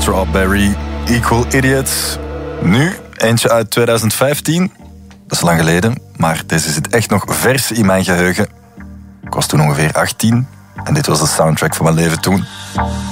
Strawberry, Equal Idiots. Nu, eentje uit 2015. Dat is lang geleden, maar deze zit echt nog vers in mijn geheugen. Ik was toen ongeveer 18 en dit was de soundtrack van mijn leven toen.